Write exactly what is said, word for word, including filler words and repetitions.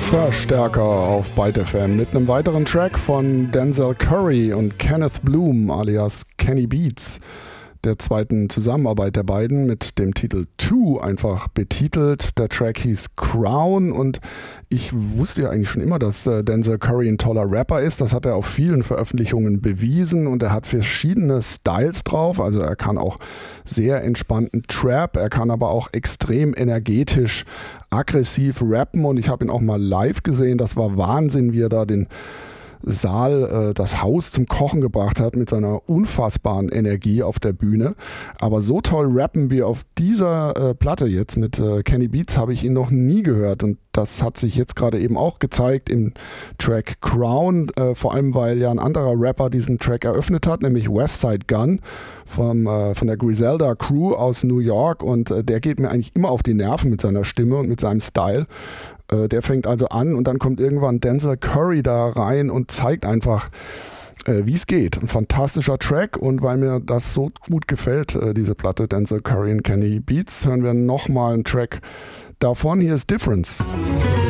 Verstärker auf Byte F M mit einem weiteren Track von Denzel Curry und Kenneth Bloom alias Kenny Beats, der zweiten Zusammenarbeit der beiden mit dem Titel Two einfach betitelt. Der Track hieß Crown und ich wusste ja eigentlich schon immer, dass äh, Denzel Curry ein toller Rapper ist. Das hat er auf vielen Veröffentlichungen bewiesen und er hat verschiedene Styles drauf. Also er kann auch sehr entspannten Trap, er kann aber auch extrem energetisch, aggressiv rappen und ich habe ihn auch mal live gesehen. Das war Wahnsinn, wie er da den Saal, äh, das Haus zum Kochen gebracht hat mit seiner unfassbaren Energie auf der Bühne. Aber so toll rappen wie auf dieser äh, Platte jetzt mit äh, Kenny Beats habe ich ihn noch nie gehört und das hat sich jetzt gerade eben auch gezeigt im Track Crown, äh, vor allem weil ja ein anderer Rapper diesen Track eröffnet hat, nämlich Westside Gunn vom, äh, von der Griselda Crew aus New York und äh, der geht mir eigentlich immer auf die Nerven mit seiner Stimme und mit seinem Style. Der fängt also an und dann kommt irgendwann Denzel Curry da rein und zeigt einfach, äh, wie es geht. Ein fantastischer Track und weil mir das so gut gefällt, äh, diese Platte Denzel Curry und Kenny Beats, hören wir nochmal einen Track davon. Hier ist Difference.